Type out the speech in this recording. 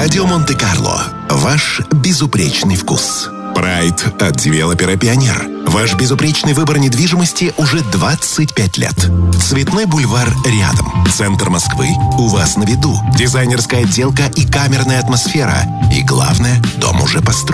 Радио Монте-Карло. Ваш безупречный вкус. Прайд от девелопера «Пионер». Ваш безупречный выбор недвижимости уже 25 лет. Цветной бульвар рядом. Центр Москвы у вас на виду. Дизайнерская отделка и камерная атмосфера. И главное, дом уже построен.